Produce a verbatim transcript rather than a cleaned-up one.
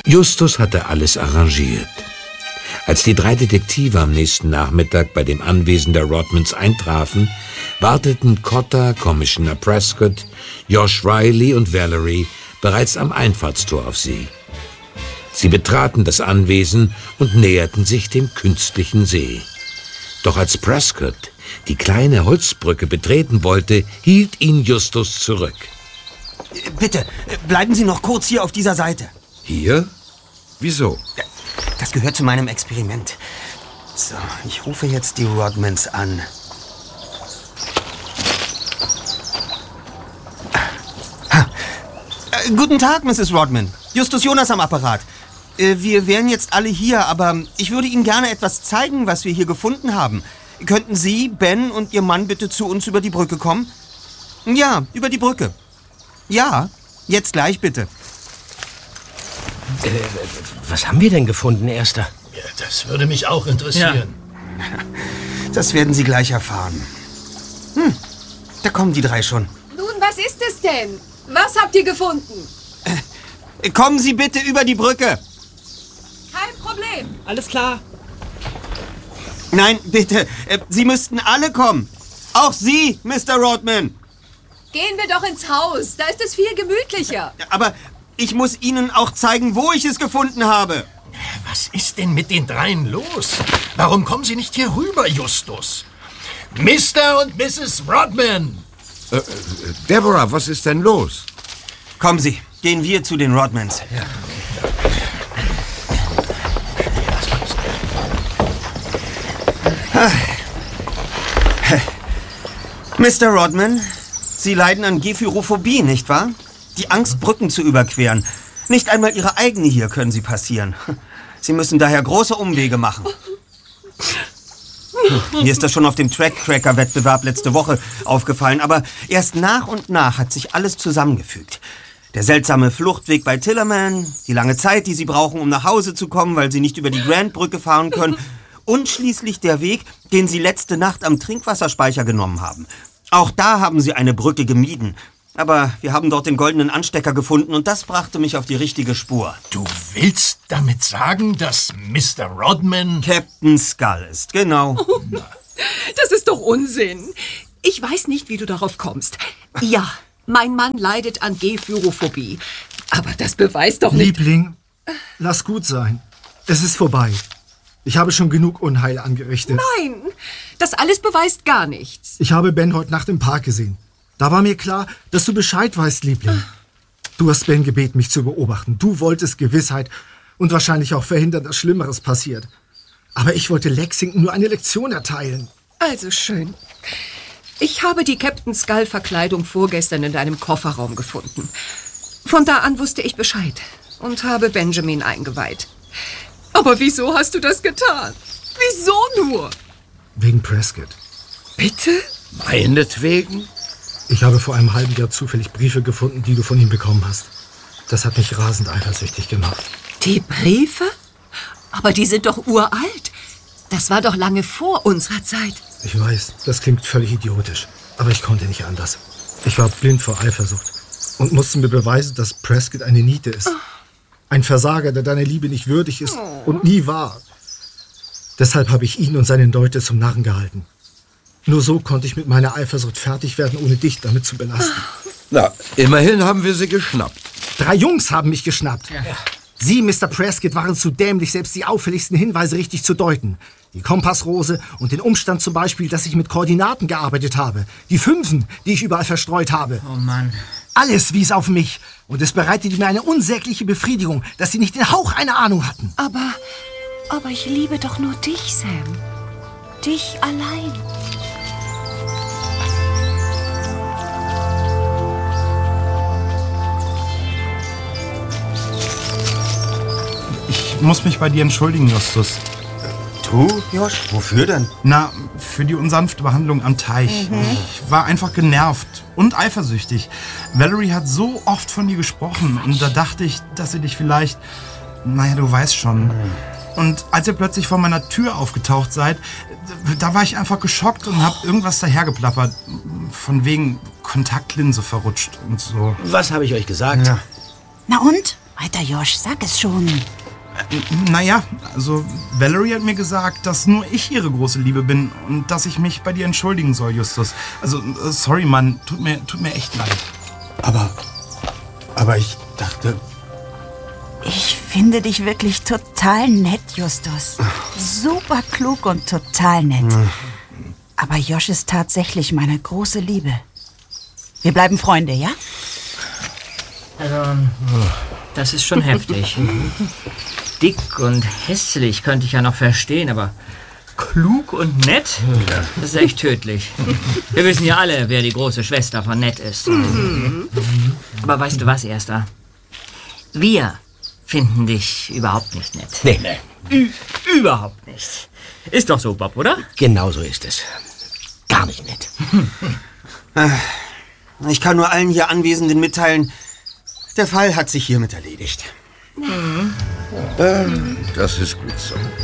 Justus hatte alles arrangiert. Als die drei Detektive am nächsten Nachmittag bei dem Anwesen der Rodmans eintrafen, warteten Cotter, Commissioner Prescott, Josh Riley und Valerie bereits am Einfahrtstor auf sie. Sie betraten das Anwesen und näherten sich dem künstlichen See. Doch als Prescott die kleine Holzbrücke betreten wollte, hielt ihn Justus zurück. Bitte, bleiben Sie noch kurz hier auf dieser Seite. Hier? Wieso? Das gehört zu meinem Experiment. So, ich rufe jetzt die Rodmans an. Ha. Äh, guten Tag, Misses Rodman. Justus Jonas am Apparat. Äh, wir wären jetzt alle hier, aber ich würde Ihnen gerne etwas zeigen, was wir hier gefunden haben. Könnten Sie, Ben und Ihr Mann bitte zu uns über die Brücke kommen? Ja, über die Brücke. Ja, jetzt gleich bitte. Äh, was haben wir denn gefunden, Erster? Ja, das würde mich auch interessieren. Ja. Das werden Sie gleich erfahren. Hm, da kommen die drei schon. Nun, was ist es denn? Was habt ihr gefunden? Äh, kommen Sie bitte über die Brücke. Kein Problem. Alles klar. Nein, bitte, äh, Sie müssten alle kommen. Auch Sie, Mister Rodman. Gehen wir doch ins Haus. Da ist es viel gemütlicher. Aber ich muss Ihnen auch zeigen, wo ich es gefunden habe. Was ist denn mit den dreien los? Warum kommen Sie nicht hier rüber, Justus? Mister und Misses Rodman! Äh, Deborah, was ist denn los? Kommen Sie, gehen wir zu den Rodmans. Ja. Mister Rodman, Sie leiden an Gephyrophobie, nicht wahr? Die Angst, Brücken zu überqueren. Nicht einmal Ihre eigene hier können Sie passieren. Sie müssen daher große Umwege machen. Mir ist das schon auf dem Track-Cracker-Wettbewerb letzte Woche aufgefallen, aber erst nach und nach hat sich alles zusammengefügt. Der seltsame Fluchtweg bei Tillerman, die lange Zeit, die Sie brauchen, um nach Hause zu kommen, weil Sie nicht über die Grand-Brücke fahren können, und schließlich der Weg, den Sie letzte Nacht am Trinkwasserspeicher genommen haben. Auch da haben Sie eine Brücke gemieden. Aber wir haben dort den goldenen Anstecker gefunden und das brachte mich auf die richtige Spur. Du willst damit sagen, dass Mister Rodman... Captain Skull ist, genau. Oh, das ist doch Unsinn. Ich weiß nicht, wie du darauf kommst. Ja, mein Mann leidet an Gephyrophobie. Aber das beweist doch nicht... Liebling, lass gut sein. Es ist vorbei. Ich habe schon genug Unheil angerichtet. Nein, das alles beweist gar nichts. Ich habe Ben heute Nacht im Park gesehen. Da war mir klar, dass du Bescheid weißt, Liebling. Du hast Ben gebeten, mich zu beobachten. Du wolltest Gewissheit und wahrscheinlich auch verhindern, dass Schlimmeres passiert. Aber ich wollte Lexington nur eine Lektion erteilen. Also schön. Ich habe die Captain Skull-Verkleidung vorgestern in deinem Kofferraum gefunden. Von da an wusste ich Bescheid und habe Benjamin eingeweiht. Aber wieso hast du das getan? Wieso nur? Wegen Prescott. Bitte? Meinetwegen? Ich habe vor einem halben Jahr zufällig Briefe gefunden, die du von ihm bekommen hast. Das hat mich rasend eifersüchtig gemacht. Die Briefe? Aber die sind doch uralt. Das war doch lange vor unserer Zeit. Ich weiß, das klingt völlig idiotisch. Aber ich konnte nicht anders. Ich war blind vor Eifersucht und musste mir beweisen, dass Prescott eine Niete ist. Oh. Ein Versager, der deiner Liebe nicht würdig ist oh. und nie war. Deshalb habe ich ihn und seinen Leute zum Narren gehalten. Nur so konnte ich mit meiner Eifersucht fertig werden, ohne dich damit zu belasten. Na, immerhin haben wir sie geschnappt. Drei Jungs haben mich geschnappt. Ja. Sie, Mister Prescott, waren zu dämlich, selbst die auffälligsten Hinweise richtig zu deuten. Die Kompassrose und den Umstand zum Beispiel, dass ich mit Koordinaten gearbeitet habe. Die Fünfen, die ich überall verstreut habe. Oh Mann. Alles wies auf mich. Und es bereitete mir eine unsägliche Befriedigung, dass sie nicht den Hauch einer Ahnung hatten. Aber, aber ich liebe doch nur dich, Sam. Dich allein. Ich muss mich bei dir entschuldigen, Justus. Du, Josh? Wofür denn? Na, für die unsanfte Behandlung am Teich. Mhm. Ich war einfach genervt und eifersüchtig. Valerie hat so oft von dir gesprochen und da dachte ich, dass sie dich vielleicht... Naja, du weißt schon. Mhm. Und als ihr plötzlich vor meiner Tür aufgetaucht seid, da war ich einfach geschockt und hab irgendwas dahergeplappert. Von wegen Kontaktlinse verrutscht und so. Was habe ich euch gesagt? Ja. Na und? Weiter, Josh, sag es schon. Naja, also Valerie hat mir gesagt, dass nur ich ihre große Liebe bin und dass ich mich bei dir entschuldigen soll, Justus. Also, sorry, Mann, tut mir, tut mir echt leid. Aber, aber ich dachte... Ich finde dich wirklich total nett, Justus. Super klug und total nett. Aber Josh ist tatsächlich meine große Liebe. Wir bleiben Freunde, ja? Also, das ist schon heftig. Dick und hässlich könnte ich ja noch verstehen, aber klug und nett, das ist echt tödlich. Wir wissen ja alle, wer die große Schwester von Ned ist. Aber weißt du was, Erster? Wir finden dich überhaupt nicht nett. Nee. nee. Ü überhaupt nicht. Ist doch so, Bob, oder? Genau so ist es. Gar nicht nett. Ich kann nur allen hier Anwesenden mitteilen, der Fall hat sich hiermit erledigt. Mhm. Das ist gut so.